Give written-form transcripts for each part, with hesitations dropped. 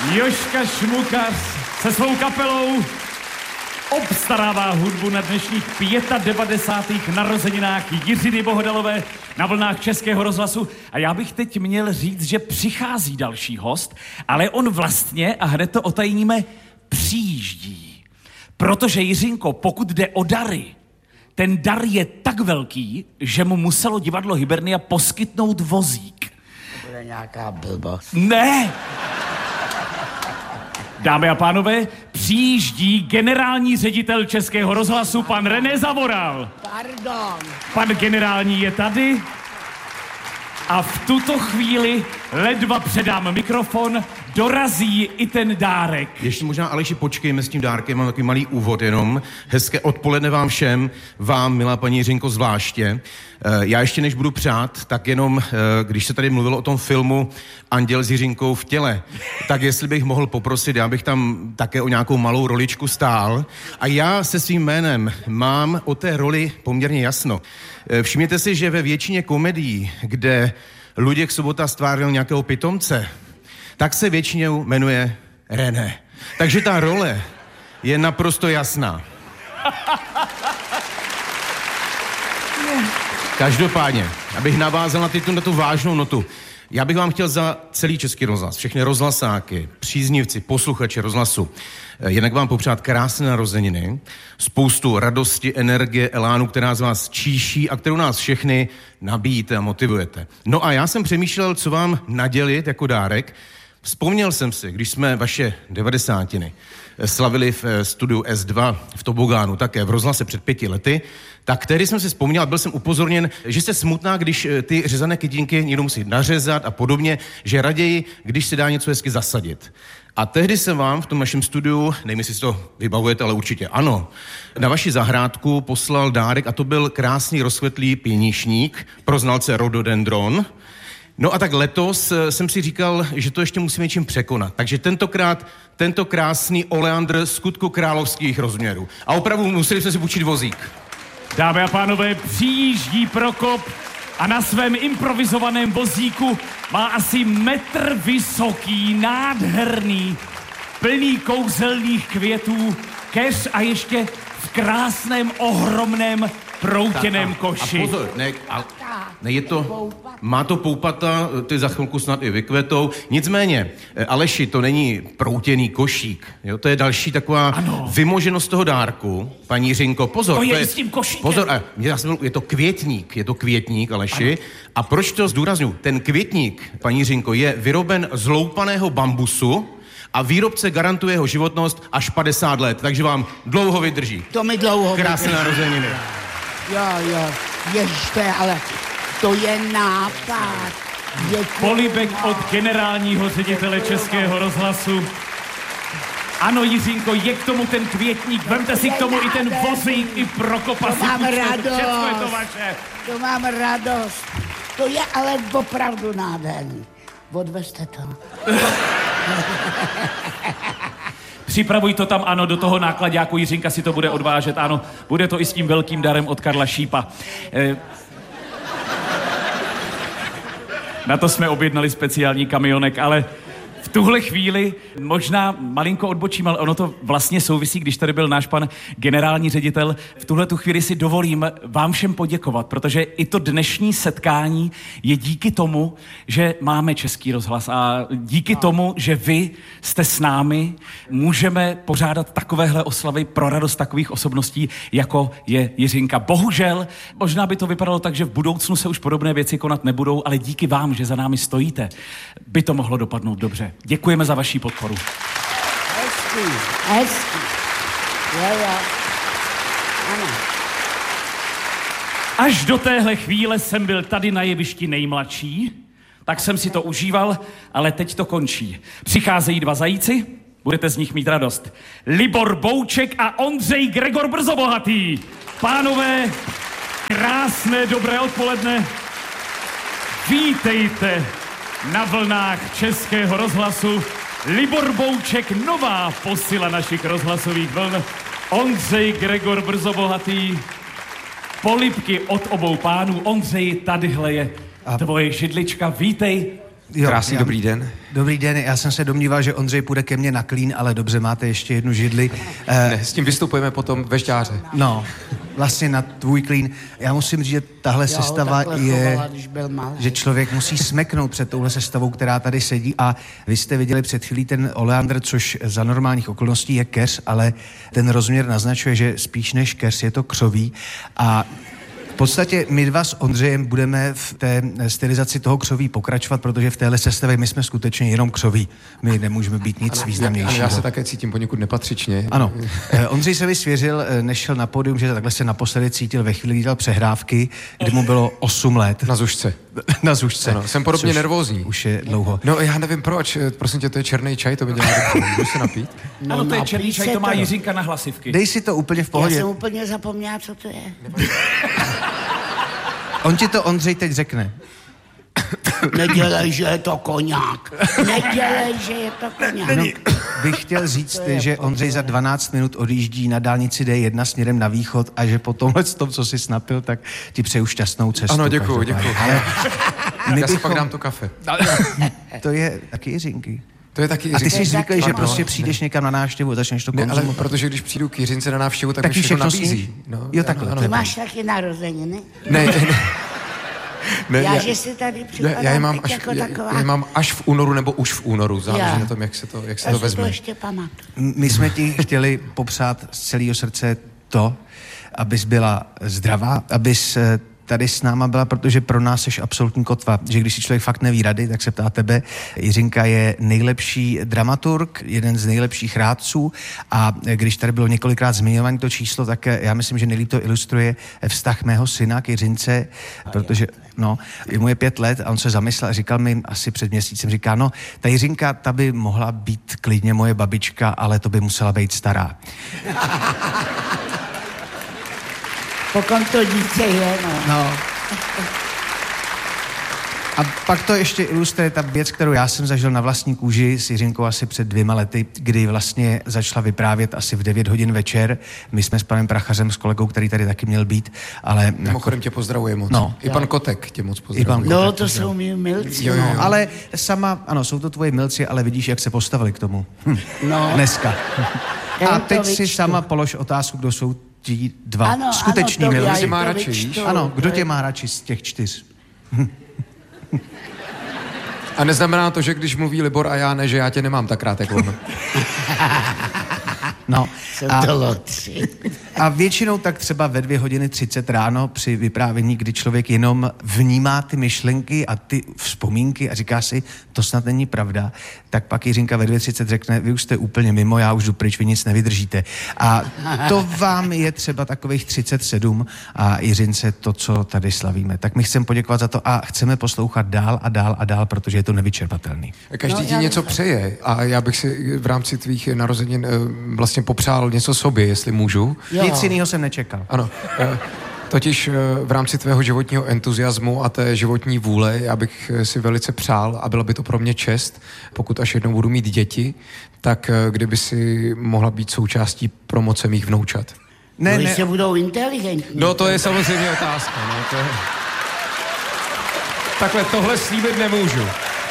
Jožka Šmukař se svou kapelou obstarává hudbu na dnešních 95. narozeninách Jiřiny Bohdalové na vlnách Českého rozhlasu. A já bych teď měl říct, že přichází další host, ale on vlastně, a hned to otajníme, přijíždí. Protože Jiřinko, pokud jde o dary, ten dar je tak velký, že mu muselo divadlo Hybernia poskytnout vozík. To bude nějaká blbost. Ne! Dámy a pánové, přijíždí generální ředitel Českého rozhlasu, pan René Zavoral. Pardon. Pan generální je tady a v tuto chvíli ledva předám mikrofon, dorazí i ten dárek. Ještě možná, Aleši, počkejme s tím dárkem, mám takový malý úvod jenom. Hezké odpoledne vám všem, vám, milá paní Jiřinko, zvláště. Já ještě než budu přát, tak jenom, když se tady mluvilo o tom filmu Anděl s Jiřinkou v těle, tak jestli bych mohl poprosit, já bych tam také o nějakou malou roličku stál. A já se svým jménem mám o té roli poměrně jasno. Všimněte si, že ve většině komedií, kde Luděk Sobota stvárnil nějakého pitomce, tak se většinou jmenuje René. Takže ta role je naprosto jasná. Každopádně, abych navázal na tu vážnou notu, já bych vám chtěl za celý Český rozhlas, všechny rozhlasáky, příznivci, posluchače rozhlasu, jednak vám popřát krásné narozeniny, spoustu radosti, energie, elánu, která z vás číší a kterou nás všechny nabíjíte a motivujete. No a já jsem přemýšlel, co vám nadělit jako dárek. Vzpomněl jsem si, když jsme vaše 90. slavili v studiu S2 v Tobogánu, také v rozhlase před 5 lety, tak tehdy jsem si vzpomněl a byl jsem upozorněn, že jste smutná, když ty řezané kytínky někdo musí nařezat a podobně, že raději, když se dá něco hezky zasadit. A tehdy jsem vám v tom našem studiu, nevím, jestli si to vybavujete, ale určitě ano, na vaši zahrádku poslal dárek a to byl krásný rozkvetlý pěnišník pro znalce rhododendron. No a tak letos jsem si říkal, že to ještě musíme něčím překonat. Takže tentokrát tento krásný oleandr skutku královských rozměrů. A opravdu museli jsme si půjčit vozík. Dámy a pánové, přijíždí Prokop a na svém improvizovaném vozíku má asi metr vysoký, nádherný, plný kouzelných květů, keř a ještě v krásném, ohromném proutěném koši. A pozor, ne, je to, má to poupata, ty za chvilku snad i vykvetou. Nicméně, Aleši, to není proutěný košík, jo? To je další taková vymoženost toho dárku. Paní Jiřinko, pozor. To je i s tím košíkem. Pozor, je to květník, Aleši. Ano. A proč to zdůrazňuji? Ten květník, paní Jiřinko, je vyroben z loupaného bambusu a výrobce garantuje jeho životnost až 50 let, takže vám dlouho vydrží. To mi dlouho vydrží. Krásné narozeniny. Jo, ježte, ale to je nápad. Polibek od generálního ředitele Českého rozhlasu. Ano, Jiřinko, je k tomu ten květník, vemte si k tomu i ten vozík, i Prokopa. To mám radost. Všechno je to vaše. To mám radost. To je ale opravdu nádherný. Odvezte to. Připravuj to tam, ano, do toho nákladáku, Jiřinka si to bude odvážet, ano, bude to i s tím velkým darem od Karla Šípa. Na to jsme objednali speciální kamionek, ale v tuhle chvíli možná malinko odbočím, ale ono to vlastně souvisí, když tady byl náš pan generální ředitel. V tuhle tu chvíli si dovolím vám všem poděkovat, protože i to dnešní setkání je díky tomu, že máme Český rozhlas a díky tomu, že vy jste s námi, můžeme pořádat takovéhle oslavy pro radost takových osobností, jako je Jiřinka. Bohužel, možná by to vypadalo tak, že v budoucnu se už podobné věci konat nebudou, ale díky vám, že za námi stojíte, by to mohlo dopadnout dobře. Děkujeme za vaši podporu. Hezký. Jo. Ano. Až do téhle chvíle jsem byl tady na jevišti nejmladší, tak jsem si to užíval, ale teď to končí. Přicházejí 2 zajíci, budete z nich mít radost. Libor Bouček a Ondřej Gregor Brzobohatý. Pánové, krásné dobré odpoledne. Vítejte na vlnách Českého rozhlasu. Libor Bouček, nová posila našich rozhlasových vln. Ondřej Gregor Brzobohatý. Polibky od obou pánů. Ondřej, tadyhle je tvoje židlička. Vítej Krásný dobrý den. Dobrý den, já jsem se domníval, že Ondřej půjde ke mně na klín, ale dobře, máte ještě jednu židli. Ne, s tím vystupujeme potom ve Žďáře. No, vlastně na tvůj klín. Já musím říct, že tahle sestava je, že člověk musí smeknout před touhle sestavou, která tady sedí, a vy jste viděli před chvílí ten oleandr, což za normálních okolností je keř, ale ten rozměr naznačuje, že spíš než keř je to křoví, a v podstatě my dva s Ondřejem budeme v té stylizaci toho křoví pokračovat, protože v téhle sestavě my jsme skutečně jenom křoví. My nemůžeme být nic významnějšího. Já se také cítím poněkud nepatřičně. Ano. Ondřej se mi svěřil, než šel na pódium, že takhle se naposledy cítil ve chvíli, kdy dělal přehrávky, kdy mu bylo 8 let. Na zušce. Na zušce. Ano, jsem podobně nervózní. Už je dlouho. No, já nevím proč. Prosím tě, to je černý čaj, to by dělá dobře. Můžu se napít? No, ano, to je černý čaj, to má Jiřinka na hlasivky. Dej si to úplně v pohodě. Já jsem úplně zapomněla, co to je. On ti to, Ondřej, teď řekne. Nedělej, že je to koňák. Nedělej, že je to koňák. No, bych chtěl říct, že Ondřej za 12 minut odjíždí na dálnici D1 směrem na východ a že po tomhle tom, co jsi snapil, tak ti přeju šťastnou cestu. Ano, děkuju. Ale já si pak dám to kafe. To je taky Jiřinky. To je taky A ty Jiřinky. jsi zvyklý, že Ano, prostě přijdeš někam na návštěvu a začneš to konzumovat. Ale protože když přijdu k Jiřince na návštěvu, tak mi všechno nabízí. No, jo, takhle. Ty máš taky narozeniny? Ne, já, že si tady připadám já je mám jako taková. Já mám až v únoru nebo už v únoru, záleží na tom, jak se to vezme. To ještě pamatuju. My jsme ti chtěli popřát z celého srdce to, abys byla zdravá, abys tady s náma byla, protože pro nás jsi absolutní kotva, že když si člověk fakt neví rady, tak se ptá tebe. Jiřinka je nejlepší dramaturg, jeden z nejlepších rádců, a když tady bylo několikrát zmiňované to číslo, tak já myslím, že nejlíp to ilustruje vztah mého syna k Jiřince, protože mu je 5 let a on se zamyslel a říkal mi asi před měsícem, říká, no, ta Jiřinka, ta by mohla být klidně moje babička, ale to by musela být stará. Pokud to dítě je, no. A pak to ještě ilustruje ta věc, kterou já jsem zažil na vlastní kůži s Jiřinkou asi před 2 lety, kdy vlastně začala vyprávět asi v 9 hodin večer. My jsme s panem Prachařem, s kolegou, který tady taky měl být, ale... Mimochodem tě pozdravuje moc. No. I pan Kotek tě moc pozdravuje. No, to jsou mý milci. Jo. Ale sama, ano, jsou to tvoji milci, ale vidíš, jak se postavili k tomu. Dneska. A teď si sama polož otázku, kdo jsou ti dva skuteční milci. Kdo má radši, víš? Ano, kdo tě má radši z těch 4? A neznamená to, že když mluví Libor a já ne, že já tě nemám tak rád, jako on. No. A většinou tak třeba ve 2:30 ráno při vyprávění, kdy člověk jenom vnímá ty myšlenky a ty vzpomínky a říká si, to snad není pravda, tak pak Jiřinka ve 2:30 řekne, vy už jste úplně mimo, já už jdu pryč, vy nic nevydržíte. A to vám je třeba takových 37 a Jiřince to, co tady slavíme. Tak my chceme poděkovat za to a chceme poslouchat dál a dál a dál, protože je to nevyčerpatelný. Každý ti něco přeje a já bych si v rámci tvých narozenin vlastně popřál něco sobě, jestli můžu. Nic jiného jsem nečekal. Ano. Totiž v rámci tvého životního entuziasmu a té životní vůle já bych si velice přál, a byla by to pro mě čest, pokud až jednou budu mít děti, tak kdyby si mohla být součástí promoce mých vnoučat. Ne. Se budou inteligentní. No to je samozřejmě otázka. No, to je... Takhle tohle slíbit nemůžu.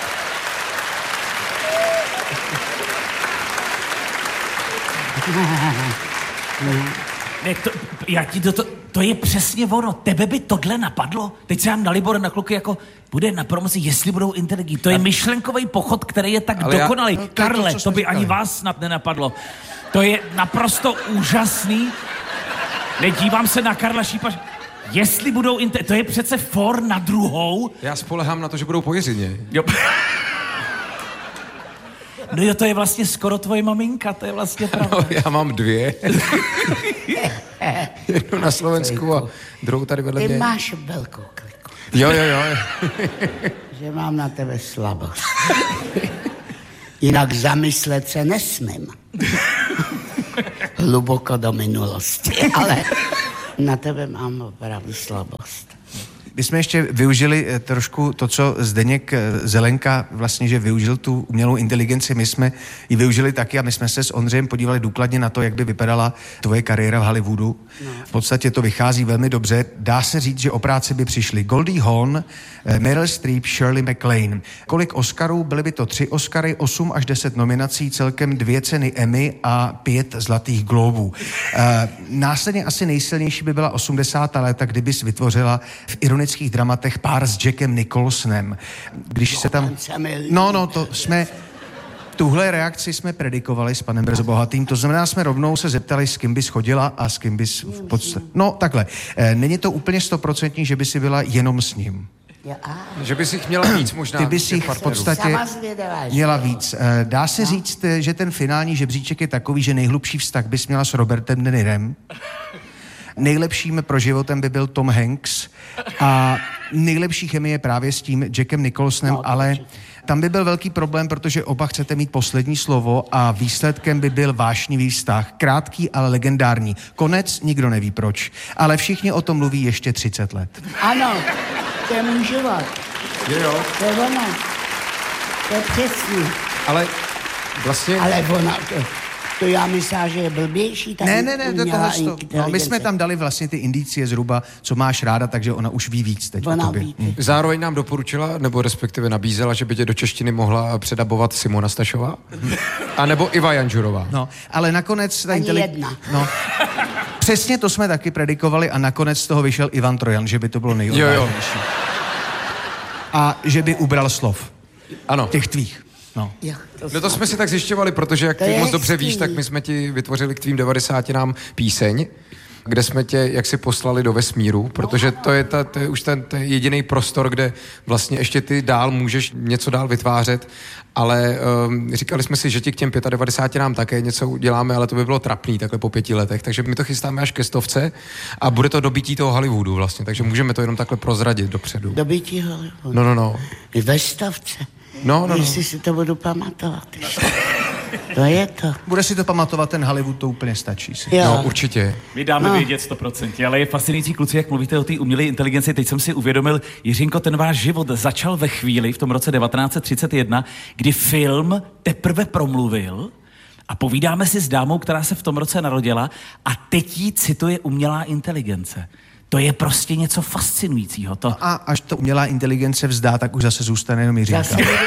Ne, to je přesně ono. Tebe by tohle napadlo? Teď se nám na Libor, na kluky, jako bude na promoci, jestli budou inteligentní. To je myšlenkový pochod, který je tak dokonalý. Karle, to by ani vás snad nenapadlo. To je naprosto úžasný. Nedívám se na Karla Šípaře. Jestli budou to je přece for na druhou. Já spolehám na to, že budou po Jiřině. Jo. No jo, to je vlastně skoro tvoje maminka, to je vlastně pravda. No, já mám 2. Jednu na Slovensku a druhou tady vedle mě. Ty máš velkou kliku. Jo. Že mám na tebe slabost. Jinak zamyslet se nesmím. Hluboko do minulosti, ale na tebe mám opravdu slabost. My jsme ještě využili trošku to, co Zdeněk Zelenka vlastně, že využil tu umělou inteligenci. My jsme ji využili taky a my jsme se s Ondřejem podívali důkladně na to, jak by vypadala tvoje kariéra v Hollywoodu. V podstatě to vychází velmi dobře. Dá se říct, že o práci by přišli Goldie Hawn, Meryl Streep, Shirley MacLaine. Kolik Oscarů? Byly by to 3 Oscary, 8 až 10 nominací, celkem 2 ceny Emmy a 5 Zlatých glóbů. Následně asi nejsilnější by byla 80. léta, kdybys vytvořila v ironických dramatech pár s Jackem Nicholsonem. Když se tam... Tuhle reakci jsme predikovali s panem Brzobohatým, to znamená, jsme rovnou se zeptali, s kým bys chodila a s kým bys v podstatě... No, takhle. Není to úplně 100%, že by si byla jenom s ním. Že bys jich měla víc možná. Ty bys jich v podstatě měla víc. Dá se říct, že ten finální žebříček je takový, že nejhlubší vztah bys měla s Robertem De Nirem. Nejlepším pro životem by byl Tom Hanks a nejlepší chemie právě s tím Jackem Nicholsonem, ale tam by byl velký problém, protože oba chcete mít poslední slovo a výsledkem by byl vášnivý vztah. Krátký, ale legendární. Konec, nikdo neví proč. Ale všichni o tom mluví ještě 30 let. Ano, to je můj život. Jo. To je ono. To je přesně. Ale vlastně... Ale ona, to já myslím, že je blbější. Ne, to tohle. No, my jsme tam dali vlastně ty indicie zhruba, co máš ráda, takže ona už ví víc teď. Ona ví. Zároveň nám doporučila, nebo respektive nabízela, že by tě do češtiny mohla předabovat Simona Stašová? A nebo Iva Janžurová? No, ale nakonec... Ani jedna. No, přesně to jsme taky predikovali a nakonec z toho vyšel Ivan Trojan, že by to bylo nejodvážnější. A že by ubral slov. Ano. Těch tvých. No. To jsme si tak zjišťovali, protože jak ty moc dobře víš, tak my jsme ti vytvořili k tvým 90 píseň, kde jsme tě jaksi poslali do vesmíru, protože to je už ten jediný prostor, kde vlastně ještě ty dál můžeš něco dál vytvářet, ale říkali jsme si, že ti k těm 95 nám také něco uděláme, ale to by bylo trapný takhle po 5 letech, takže my to chystáme až ke 100 a bude to dobytí toho Hollywoodu vlastně, takže můžeme to jenom takhle prozradit dopředu. Dobytí Hollywoodu? No. I ve 100. No. Jestli si to budu pamatovat. To je to. Bude si to pamatovat, ten Hollywood, to úplně stačí. Jo. No, určitě. My dáme vědět 100%, ale je fascinující, kluci, jak mluvíte o té umělé inteligenci. Teď jsem si uvědomil, Jiřinko, ten váš život začal ve chvíli, v tom roce 1931, kdy film teprve promluvil a povídáme si s dámou, která se v tom roce narodila a teď jí cituje umělá inteligence. To je prostě něco fascinujícího. To... A až to umělá inteligence vzdá, tak už zase zůstane jenom Jiřinka.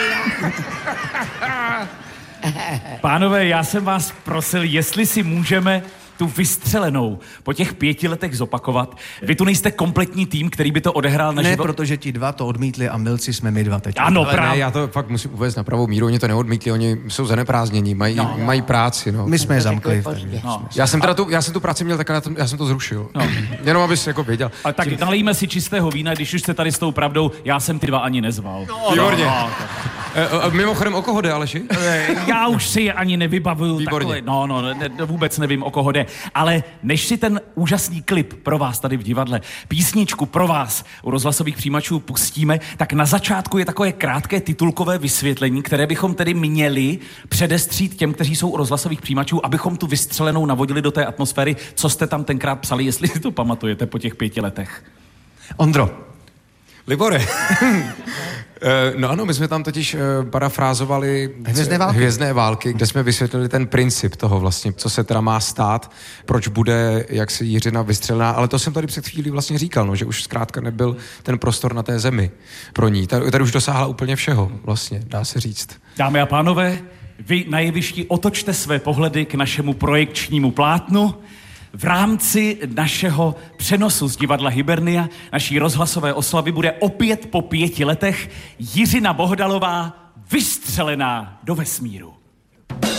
Pánové, já jsem vás prosil, jestli si můžeme tu vystřelenou po těch 5 letech zopakovat. Vy tu nejste kompletní tým, který by to odehrál na život. Ne, protože ti 2 to odmítli a milci jsme my 2 teď. Ano, právě. Ne, já to fakt musím uvést na pravou míru, oni to neodmítli, oni jsou zaneprázdnění, mají práci, no. My jsme je zamkli. Já jsem tu práci měl, tak já jsem to zrušil. No. Jenom abys jako věděl. Ale tak nalejme si čistého vína, když už jste tady s tou pravdou, já jsem ty 2 ani nezval. Výborně. Mimochodem, o koho jde, Aleši? Já už si je ani nevybavuju. Takhle, vůbec nevím, o koho jde. Ale než si ten úžasný klip pro vás tady v divadle, písničku pro vás u rozhlasových přijímačů pustíme, tak na začátku je takové krátké titulkové vysvětlení, které bychom tedy měli předestřít těm, kteří jsou u rozhlasových přijímačů, abychom tu vystřelenou navodili do té atmosféry, co jste tam tenkrát psali, jestli si to pamatujete po těch 5 letech. Ondro. Libore. No ano, my jsme tam totiž parafrázovali Hvězdné války, kde jsme vysvětlili ten princip toho vlastně, co se teda má stát, proč bude jaksi Jiřina vystřelená, ale to jsem tady před chvílí vlastně říkal, no, že už zkrátka nebyl ten prostor na té zemi pro ní. Tady už dosáhla úplně všeho, vlastně, dá se říct. Dámy a pánové, vy na jevišti otočte své pohledy k našemu projekčnímu plátnu. V rámci našeho přenosu z divadla Hybernia, naší rozhlasové oslavy, bude opět po 5 letech Jiřina Bohdalová vystřelená do vesmíru.